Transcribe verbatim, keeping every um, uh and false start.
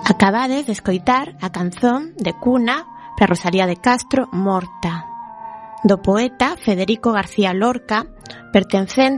Acabades de escoitar a canzón de cuna para Rosalía de Castro, Morta, do poeta Federico García Lorca, pertencente